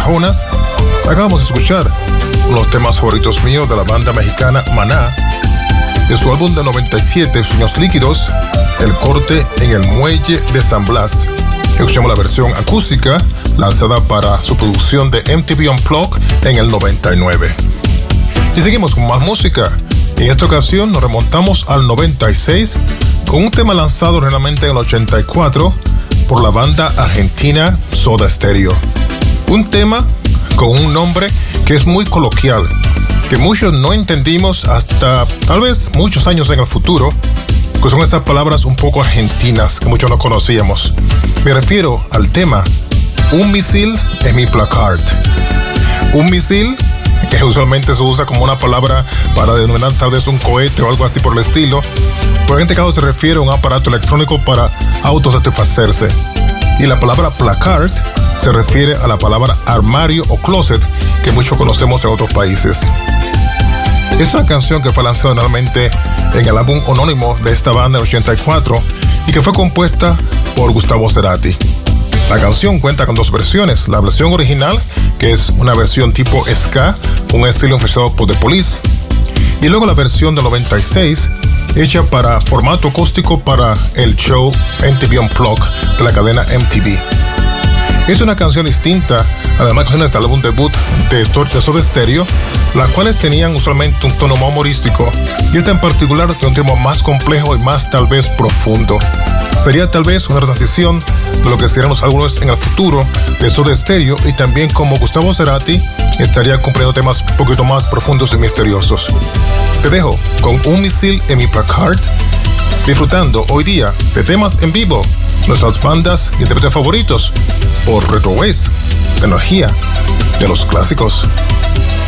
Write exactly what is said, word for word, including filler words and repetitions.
anglosajonas, acabamos de escuchar uno de los temas favoritos míos de la banda mexicana Maná, de su álbum de noventa y siete, Sueños Líquidos, el corte En el Muelle de San Blas. Escuchamos la versión acústica lanzada para su producción de M T V Unplugged en el noventa y nueve. Y seguimos con más música. En esta ocasión nos remontamos al noventa y seis con un tema lanzado realmente en el ochenta y cuatro por la banda argentina Soda Stereo. Un tema con un nombre que es muy coloquial, que muchos no entendimos hasta tal vez muchos años en el futuro, que son esas palabras un poco argentinas que muchos no conocíamos. Me refiero al tema Un misil en mi placard. Un misil que usualmente se usa como una palabra para denominar tal vez un cohete o algo así por el estilo, pero en este caso se refiere a un aparato electrónico para autosatisfacerse. Y la palabra placard se refiere a la palabra armario o closet que muchos conocemos en otros países. Es una canción que fue lanzada normalmente en el álbum homónimo de esta banda en ochenta y cuatro y que fue compuesta por Gustavo Cerati. La canción cuenta con dos versiones, la versión original, que es una versión tipo ska, un estilo influenciado por The Police, y luego la versión del noventa y seis, hecha para formato acústico para el show M T V Unplugged de la cadena M T V. Es una canción distinta a las canciones del álbum debut de Soda Stereo, las cuales tenían usualmente un tono más humorístico, y esta en particular tiene un tema más complejo y más tal vez profundo. Sería tal vez una transición de lo que serían los álbumes en el futuro de Soda Stereo, y también como Gustavo Cerati estaría cumpliendo temas un poquito más profundos y misteriosos. Te dejo con Un misil en mi placard, disfrutando hoy día de temas en vivo, nuestras bandas y intérpretes favoritos por Retro Waves, la energía de los clásicos.